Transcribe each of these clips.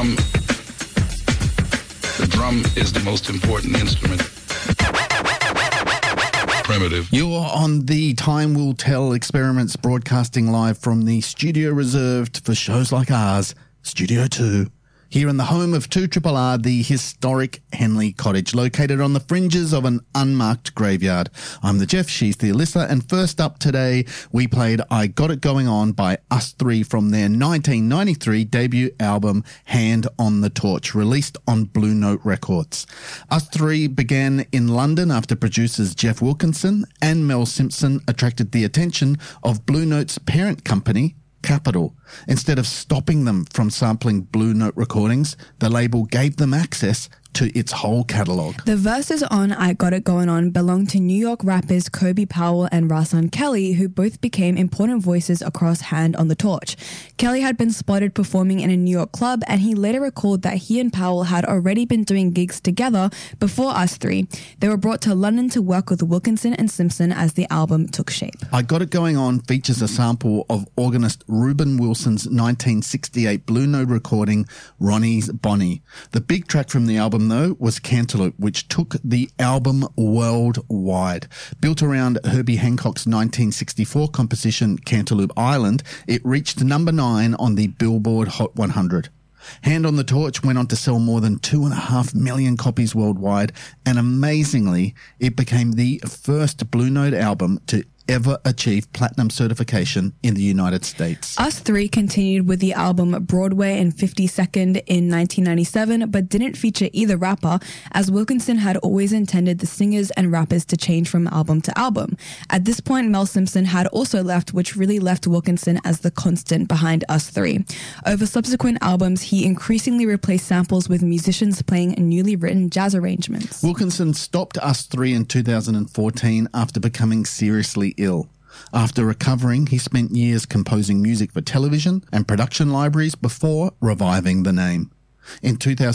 drum is the most important instrument. Primitive. You're on the Time Will Tell Experiments, broadcasting live from the studio reserved for shows like ours, Studio 2. Here in the home of 2RRR, the historic Henley Cottage, located on the fringes of an unmarked graveyard. I'm the Jeff, she's the Alyssa, and first up today, we played I Got It Going On by Us3 from their 1993 debut album, Hand on the Torch, released on Blue Note Records. Us3 began in London after producers Jeff Wilkinson and Mel Simpson attracted the attention of Blue Note's parent company, Capitol. Instead of stopping them from sampling Blue Note recordings, the label gave them access to its whole catalogue. The verses on I Got It Going On belong to New York rappers Kobe Powell and Rahsaan Kelly, who both became important voices across Hand on the Torch. Kelly had been spotted performing in a New York club, and he later recalled that he and Powell had already been doing gigs together before Us3. They were brought to London to work with Wilkinson and Simpson as the album took shape. I Got It Going On features a sample of organist Reuben Wilson's 1968 Blue Note recording, Ronnie's Bonnie. The big track from the album, though, was Cantaloupe, which took the album worldwide. Built around Herbie Hancock's 1964 composition Cantaloupe Island, it reached number 9 on the Billboard Hot 100. Hand on the Torch went on to sell more than 2.5 million copies worldwide, and amazingly, it became the first Blue Note album to ever achieve platinum certification in the United States. Us3 continued with the album Broadway and 52nd in 1997, but didn't feature either rapper, as Wilkinson had always intended the singers and rappers to change from album to album. At this point, Mel Simpson had also left, which really left Wilkinson as the constant behind Us3. Over subsequent albums, he increasingly replaced samples with musicians playing newly written jazz arrangements. Wilkinson stopped Us3 in 2014 after becoming seriously ill. After recovering, he spent years composing music for television and production libraries before reviving the name. In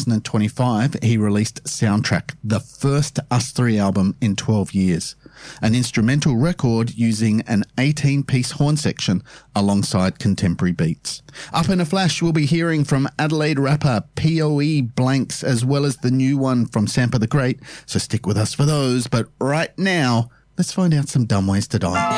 2025, he released Soundtrack, the first Us3 album in 12 years, an instrumental record using an 18-piece horn section alongside contemporary beats. Up in a flash, we'll be hearing from Adelaide rapper POE Blanks, as well as the new one from Sampa the Great, so stick with us for those. But right now, let's find out some dumb ways to die.